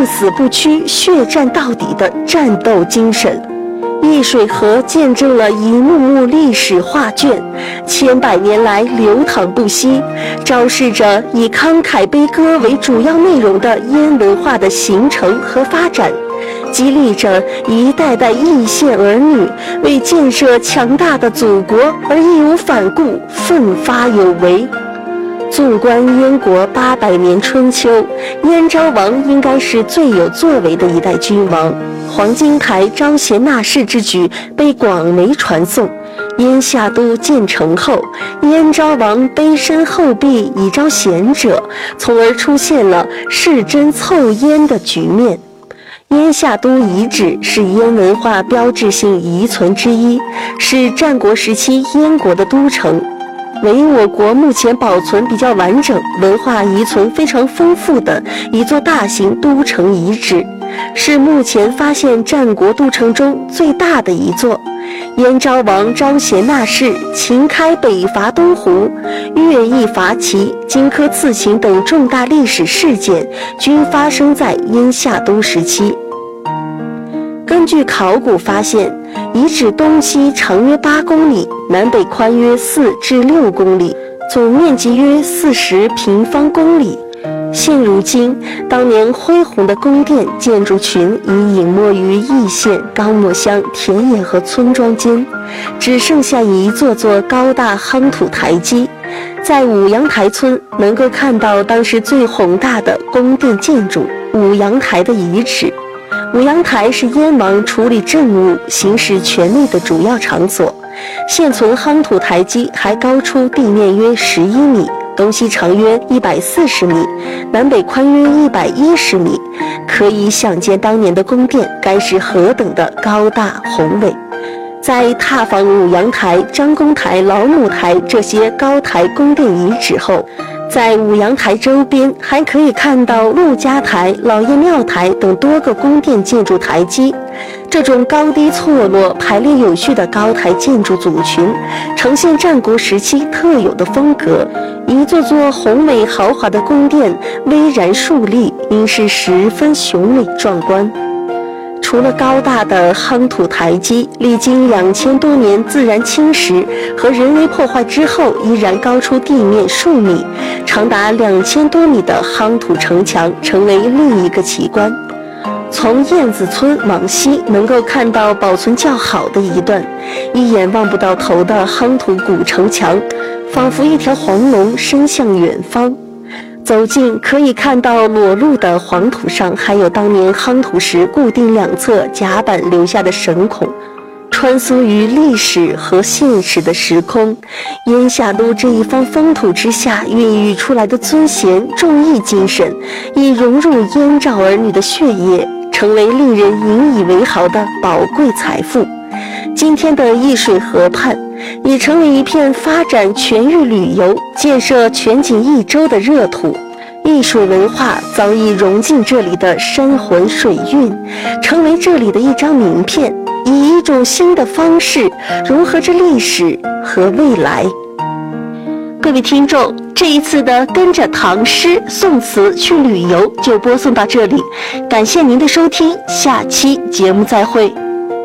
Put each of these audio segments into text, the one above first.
宁死不屈、血战到底的战斗精神。易水河见证了一幕幕历史画卷，千百年来流淌不息，昭示着以慷慨悲歌为主要内容的燕文化的形成和发展，激励着一代代易县儿女为建设强大的祖国而义无反顾、奋发有为。纵观燕国800年春秋，燕昭王应该是最有作为的一代君王。黄金台招贤纳士之举被广为传颂。燕夏都建成后，燕昭王卑身厚壁以招贤者，从而出现了弑真凑燕的局面。燕夏都遗址是燕文化标志性遗存之一，是战国时期燕国的都城，为我国目前保存比较完整、文化遗存非常丰富的一座大型都城遗址，是目前发现战国都城中最大的一座。燕昭王招贤纳士，秦开北伐东胡，乐毅伐齐，荆轲刺秦等重大历史事件均发生在燕夏都时期。根据考古发现，遗址东西长约8公里，南北宽约4至6公里，总面积约40平方公里。现如今，当年恢宏的宫殿建筑群已隐没于易县、高墨乡田野和村庄间，只剩下一座座高大夯土台基。在五阳台村能够看到当时最宏大的宫殿建筑五阳台的遗址。五阳台是燕王处理政务、行使权力的主要场所。现存夯土台基还高出地面约11米，东西长约140米，南北宽约110米，可以想见当年的宫殿该是何等的高大宏伟。在踏访五阳台、张公台、老母台这些高台宫殿遗址后，在五阳台周边还可以看到陆家台、老爷庙台等多个宫殿建筑台基。这种高低错落、排列有序的高台建筑组群，呈现战国时期特有的风格。一座座宏伟豪华的宫殿巍然竖立，应是十分雄伟壮观。除了高大的夯土台基，历经2000多年自然侵蚀和人为破坏之后，依然高出地面数米，长达2000多米的夯土城墙成为另一个奇观。从燕子村往西能够看到保存较好的一段，一眼望不到头的夯土古城墙，仿佛一条黄龙伸向远方。走近可以看到裸露的黄土上还有当年夯土时固定两侧甲板留下的绳孔，穿梭于历史和现实的时空。燕夏都这一方风土之下孕育出来的尊贤重义精神，已融入燕赵儿女的血液，成为令人引以为豪的宝贵财富。今天的易水河畔已成为一片发展全域旅游、建设全景一周的热土。易水文化早已融进这里的山魂水韵，成为这里的一张名片，以一种新的方式融合着历史和未来。各位听众，这一次的跟着唐诗宋词去旅游就播送到这里，感谢您的收听，下期节目再会。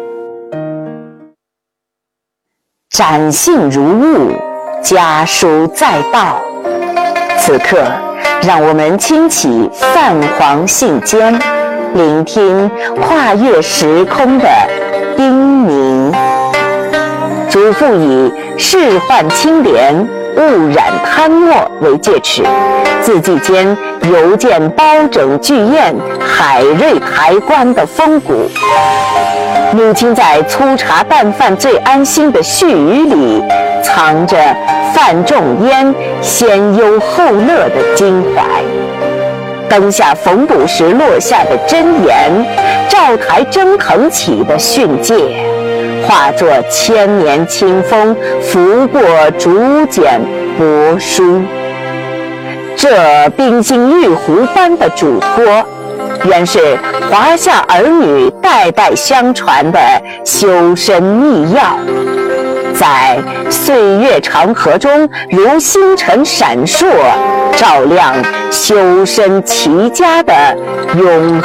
展信如晤，家书在道。此刻，让我们轻启泛黄信笺，聆听跨越时空的叮咛。嘱咐以仕宦清廉、勿染贪墨为戒尺，字迹间犹见包拯巨宴、海瑞抬棺的风骨。母亲在粗茶淡饭最安心的絮语里，藏着范仲淹先忧后乐的襟怀。灯下缝补时落下的箴言，灶台蒸腾起的训诫，化作千年清风拂过竹简帛书。这冰心玉壶般的嘱托，原是华夏儿女代代相传的修身秘钥，在岁月长河中如星辰闪烁，照亮修身齐家的永